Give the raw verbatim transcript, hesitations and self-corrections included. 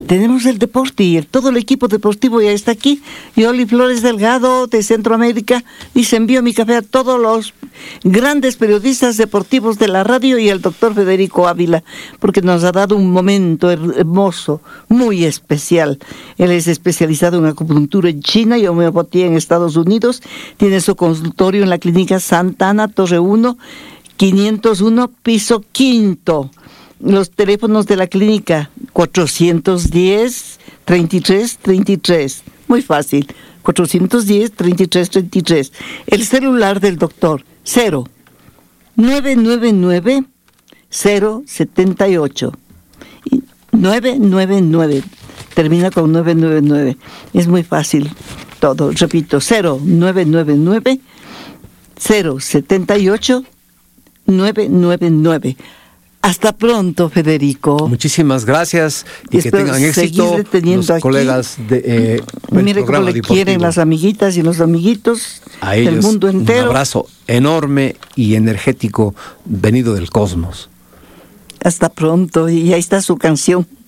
tenemos el deporte y el, todo el equipo deportivo ya está aquí. Y Oli Flores Delgado de Centroamérica dice: envío mi café a todos los grandes periodistas deportivos de la radio y al doctor Federico Ávila, porque nos ha dado un momento hermoso, muy especial. Él es especializado en acupuntura en China y homeopatía en Estados Unidos. Tiene su consultorio en la Clínica Santa Ana, Torre uno, quinientos uno, piso quinto. Los teléfonos de la clínica: cuatrocientos diez, treinta y tres treinta y tres. Muy fácil. cuatrocientos diez, treinta y tres treinta y tres. El celular del doctor: cero nueve nueve nueve cero setenta y ocho. nueve nueve nueve. Termina con nueve nueve nueve. Es muy fácil todo. Repito: cero nueve nueve nueve cero setenta y ocho nueve nueve nueve. Hasta pronto, Federico. Muchísimas gracias y, y que tengan éxito los aquí. colegas de eh, Mire cómo le deportivo. Quieren las amiguitas y los amiguitos a del ellos, mundo entero. Un abrazo enorme y energético venido del cosmos. Hasta pronto, y ahí está su canción.